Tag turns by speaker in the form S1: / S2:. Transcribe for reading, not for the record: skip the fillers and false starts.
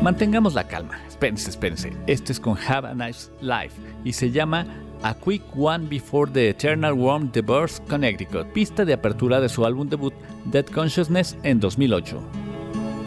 S1: mantengamos la calma. Espérense. Esto es con Have a Nice Life y se llama A Quick One Before the Eternal Worm Devours Connecticut, pista de apertura de su álbum debut Dead Consciousness en 2008.